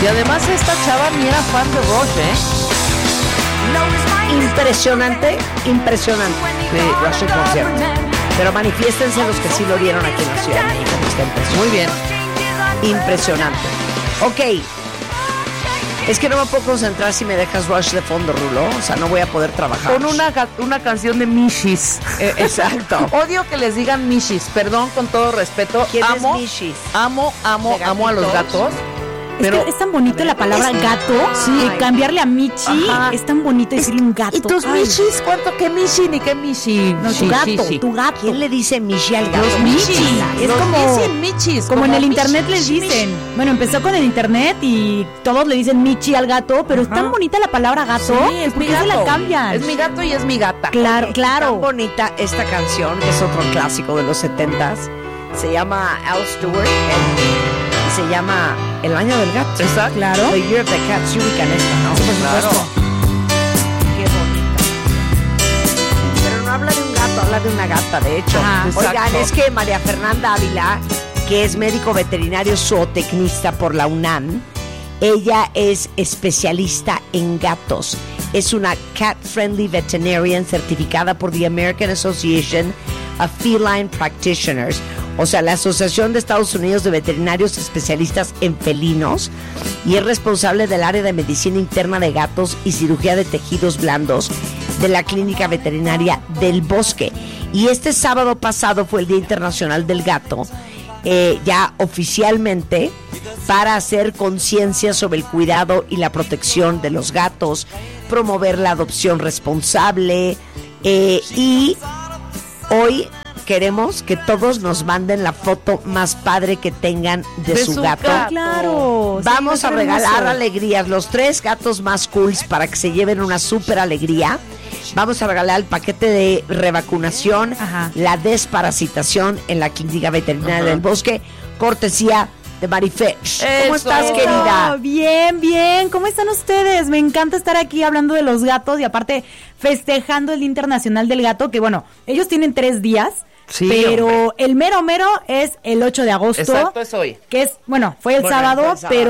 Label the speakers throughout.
Speaker 1: Y además esta chava ni era fan de Rush,
Speaker 2: Impresionante. Sí, Rush en concierto. Pero manifiéstense los que sí lo vieron aquí en la Ciudad de México.
Speaker 1: Muy bien.
Speaker 2: Impresionante. Ok. Es que no me puedo concentrar si me dejas Rush de fondo, Rulo. O sea, no voy a poder trabajar.
Speaker 1: Con una canción de Mishis.
Speaker 2: Exacto.
Speaker 1: Odio que les digan Mishis. Perdón, con todo respeto.
Speaker 2: ¿Quién es Mishis?
Speaker 1: Amo a los gatos.
Speaker 3: Pero es tan bonito la palabra gato. Sí. Cambiarle a Michi. Ajá. Es tan bonito decirle un gato.
Speaker 1: ¿Y tus Michis? ¿Cuánto? ¿Qué Michi ni qué Michi?
Speaker 3: No, tu gato.
Speaker 2: ¿Quién le dice Michi al gato?
Speaker 3: Los Michis. Es
Speaker 1: como Michis.
Speaker 3: Como en el internet
Speaker 1: Michis,
Speaker 3: les dicen. Bueno, empezó con el internet y todos le dicen Michi al gato, pero es tan bonita la palabra gato.
Speaker 1: Sí, es mi gato.
Speaker 3: Se la cambian.
Speaker 1: Es mi gato y es mi gata.
Speaker 3: Claro.
Speaker 2: Tan bonita esta canción, que es otro clásico de los 70s. Se llama Al Stewart. Se llama El Año del Gato.
Speaker 1: Exacto.
Speaker 3: Claro.
Speaker 2: The Year of the Cat. Se ubican esta, ¿no?
Speaker 3: Sí, por supuesto.
Speaker 2: Qué bonita. Pero no habla de un gato, habla de una gata, de hecho. Oigan, es que María Fernanda Ávila, que es médico veterinario zootecnista por la UNAM, ella es especialista en gatos. Es una Cat Friendly Veterinarian certificada por the American Association of Feline Practitioners, o sea, la Asociación de Estados Unidos de Veterinarios Especialistas en Felinos, y es responsable del área de medicina interna de gatos y cirugía de tejidos blandos de la Clínica Veterinaria del Bosque. Y este sábado pasado fue el Día Internacional del Gato, ya oficialmente, para hacer conciencia sobre el cuidado y la protección de los gatos, promover la adopción responsable, y hoy queremos que todos nos manden la foto más padre que tengan de su gato.
Speaker 3: Claro.
Speaker 2: Vamos a regalar alegrías, los 3 gatos más cools para que se lleven una súper alegría. Vamos a regalar el paquete de revacunación, la desparasitación en la Clínica Veterinaria del Bosque, cortesía de Marife. ¿Cómo estás, querida?
Speaker 3: Bien. ¿Cómo están ustedes? Me encanta estar aquí hablando de los gatos y aparte festejando el Día Internacional del Gato, que bueno, ellos tienen 3 días.
Speaker 2: Sí,
Speaker 3: pero
Speaker 2: hombre.
Speaker 3: El mero es el 8 de agosto.
Speaker 1: Exacto, es hoy.
Speaker 3: Que es, fue el sábado,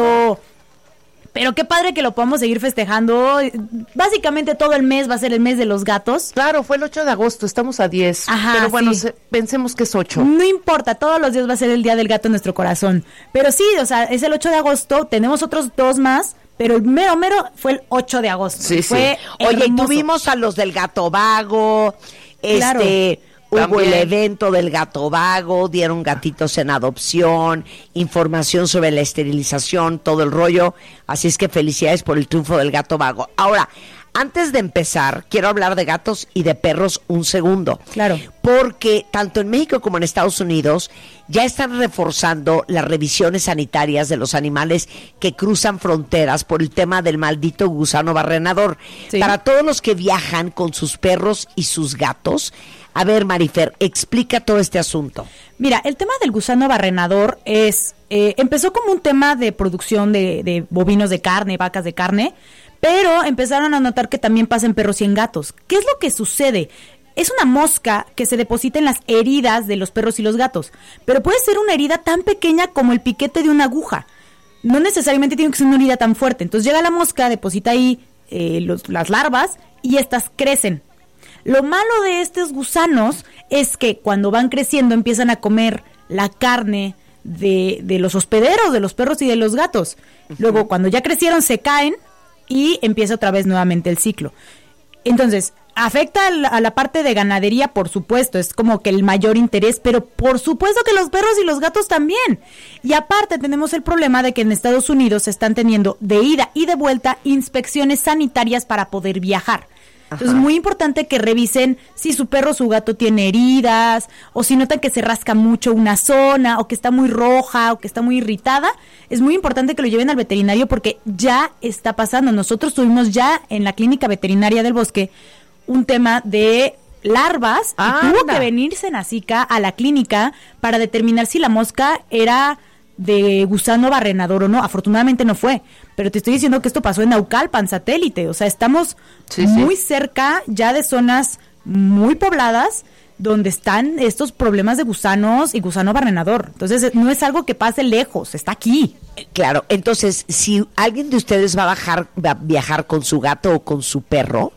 Speaker 3: pero qué padre que lo podamos seguir festejando. Básicamente todo el mes va a ser el mes de los gatos.
Speaker 1: Claro, fue el 8 de agosto, estamos a 10. Pero bueno, pensemos que es 8.
Speaker 3: No importa, todos los días va a ser el Día del Gato en nuestro corazón. Pero sí, o sea, es el 8 de agosto, tenemos otros 2 más, pero el mero fue el 8 de agosto.
Speaker 2: Sí.
Speaker 3: Fue
Speaker 2: Oye,
Speaker 3: hermoso.
Speaker 2: tuvimos a los del Gato Vago,
Speaker 3: Claro.
Speaker 2: Hubo
Speaker 1: También.
Speaker 2: el evento del Gato Vago, dieron gatitos en adopción, información sobre la esterilización, todo el rollo. Así es que felicidades por el triunfo del Gato Vago. Ahora, antes de empezar, quiero hablar de gatos y de perros un segundo.
Speaker 3: Claro.
Speaker 2: Porque tanto en México como en Estados Unidos ya están reforzando las revisiones sanitarias de los animales que cruzan fronteras por el tema del maldito gusano barrenador.
Speaker 3: Sí.
Speaker 2: Para todos los que viajan con sus perros y sus gatos. A ver, Marifer, explica todo este asunto.
Speaker 3: Mira, el tema del gusano barrenador empezó como un tema de producción de bovinos de carne, vacas de carne, pero empezaron a notar que también pasa en perros y en gatos. ¿Qué es lo que sucede? Es una mosca que se deposita en las heridas de los perros y los gatos, pero puede ser una herida tan pequeña como el piquete de una aguja. No necesariamente tiene que ser una herida tan fuerte. Entonces llega la mosca, deposita ahí las larvas y estas crecen. Lo malo de estos gusanos es que cuando van creciendo empiezan a comer la carne de los hospederos, de los perros y de los gatos. Luego, cuando ya crecieron, se caen y empieza otra vez nuevamente el ciclo. Entonces, afecta a la parte de ganadería, por supuesto, es como que el mayor interés, pero por supuesto que los perros y los gatos también. Y aparte tenemos el problema de que en Estados Unidos se están teniendo de ida y de vuelta inspecciones sanitarias para poder viajar. Entonces es muy importante que revisen si su perro o su gato tiene heridas, o si notan que se rasca mucho una zona, o que está muy roja, o que está muy irritada. Es muy importante que lo lleven al veterinario porque ya está pasando. Nosotros tuvimos ya en la Clínica Veterinaria del Bosque un tema de larvas y tuvo que venirse Nasica a la clínica para determinar si la mosca era de gusano barrenador o no. Afortunadamente no fue, pero te estoy diciendo que esto pasó en Naucalpan, Satélite, o sea, estamos muy cerca ya de zonas muy pobladas donde están estos problemas de gusanos y gusano barrenador. Entonces, no es algo que pase lejos, está aquí.
Speaker 2: Claro, entonces, si alguien de ustedes va a viajar con su gato o con su perro,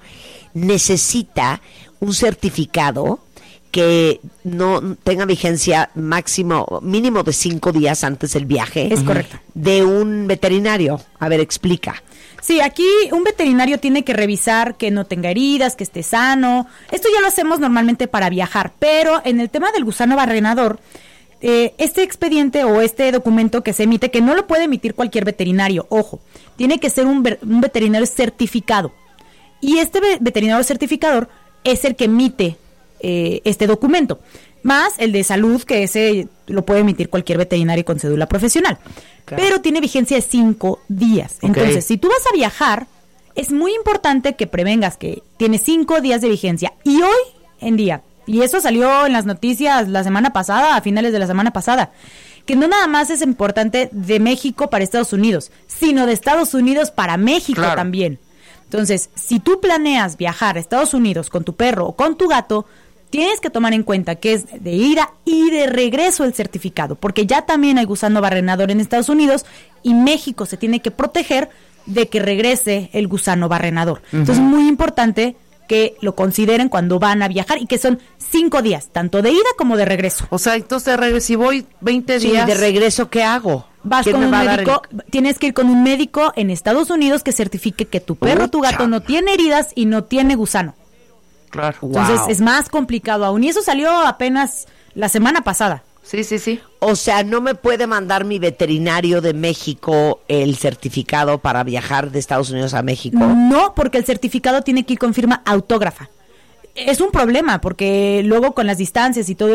Speaker 2: necesita un certificado que no tenga vigencia mínimo de 5 días antes del viaje.
Speaker 3: Es correcto.
Speaker 2: De un veterinario. A ver, explica.
Speaker 3: Sí, aquí un veterinario tiene que revisar que no tenga heridas, que esté sano. Esto ya lo hacemos normalmente para viajar, pero en el tema del gusano barrenador, este expediente o este documento que se emite, que no lo puede emitir cualquier veterinario, ojo, tiene que ser un veterinario certificado. Y este veterinario certificador es el que emite este documento, más el de salud, que ese lo puede emitir cualquier veterinario con cédula profesional. Claro. Pero tiene vigencia de 5 días. Okay. Entonces, si tú vas a viajar, es muy importante que prevengas que tiene 5 días de vigencia. Y hoy en día, y eso salió en las noticias la semana pasada, a finales de la semana pasada, que no nada más es importante de México para Estados Unidos, sino de Estados Unidos para México también. Entonces, si tú planeas viajar a Estados Unidos con tu perro o con tu gato, tienes que tomar en cuenta que es de ida y de regreso el certificado, porque ya también hay gusano barrenador en Estados Unidos y México se tiene que proteger de que regrese el gusano barrenador. Entonces es muy importante que lo consideren cuando van a viajar y que son 5 días, tanto de ida como de regreso.
Speaker 1: O sea, entonces si voy 20 días...
Speaker 2: Sí, de regreso, ¿qué hago?
Speaker 3: Vas con un médico, tienes que ir con un médico en Estados Unidos que certifique que tu perro o tu gato no tiene heridas y no tiene gusano.
Speaker 1: Claro.
Speaker 3: Entonces es más complicado aún. Y eso salió apenas la semana pasada.
Speaker 1: Sí.
Speaker 2: O sea, ¿no me puede mandar mi veterinario de México el certificado para viajar de Estados Unidos a México?
Speaker 3: No, porque el certificado tiene que ir con firma autógrafa. Es un problema, porque luego con las distancias y todo